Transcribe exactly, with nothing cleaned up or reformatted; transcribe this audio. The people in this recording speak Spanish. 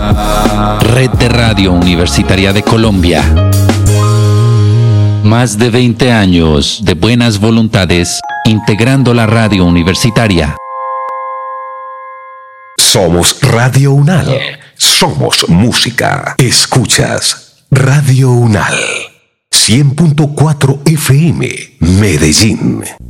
Red de Radio Universitaria de Colombia. Más de veinte años de buenas voluntades integrando la radio universitaria. Somos Radio Unal. Somos música. Escuchas Radio Unal. cien punto cuatro F M, Medellín.